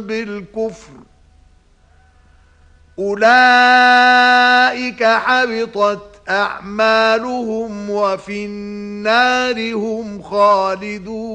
بالكفر أولئك حبطت أعمالهم وفي النار هم خالدون.